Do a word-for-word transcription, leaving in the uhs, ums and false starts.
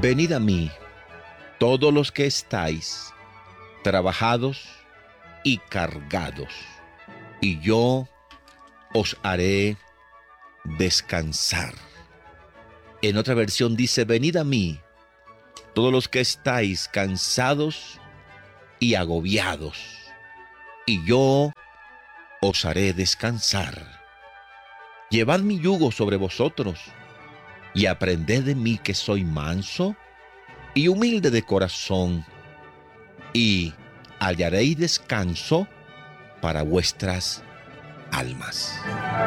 Venid a mí, todos los que estáis trabajados y cargados, y yo os haré descansar. En otra versión dice, venid a mí, todos los que estáis cansados y agobiados, y yo os haré descansar. Llevad mi yugo sobre vosotros, y aprended de mí que soy manso y humilde de corazón, y hallaréis descanso para vuestras almas.